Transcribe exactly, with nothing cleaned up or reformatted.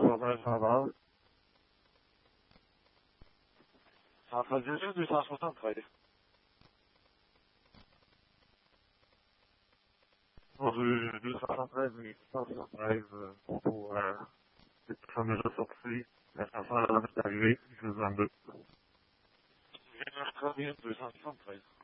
ouais, ça va. Ça faisait juste deux cent soixante-treize. Bon, j'ai deux cent soixante-treize, mais cent soixante-treize, euh, pour, euh, cette fameuse sortie. La chanson, elle est arrivée, je vous en deux. J'ai mercredi deux cent soixante-treize.